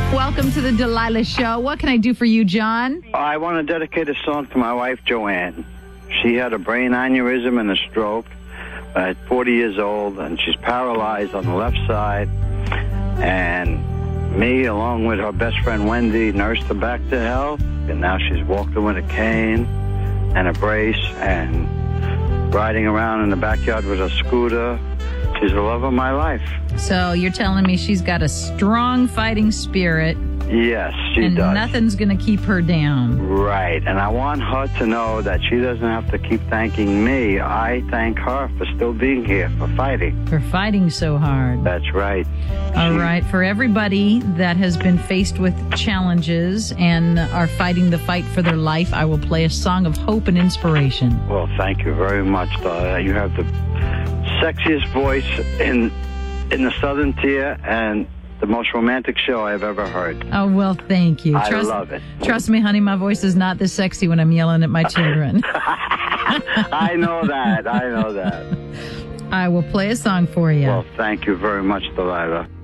Welcome to the Delilah Show. What can I do for you, John? I want to dedicate a song to my wife, Joanne. She had a brain aneurysm and a stroke at 40 years old, and she's paralyzed on the left side. And me, along with her best friend, Wendy, nursed her back to health. And now she's walking with a cane and a brace and riding around in the backyard with a scooter. She's the love of my life. So you're telling me she's got a strong fighting spirit. Yes, she and does. And nothing's going to keep her down. Right. And I want her to know that she doesn't have to keep thanking me. I thank her for still being here, for fighting. For fighting so hard. That's right. All right. For everybody that has been faced with challenges and are fighting the fight for their life, I will play a song of hope and inspiration. Well, thank you very much, Delilah. You have the sexiest voice in the Southern Tier and the most romantic show I've ever heard. Oh, well, thank you. I love it. Trust me, honey, my voice is not this sexy when I'm yelling at my children. I know that. I know that. I will play a song for you. Well, thank you very much, Delilah.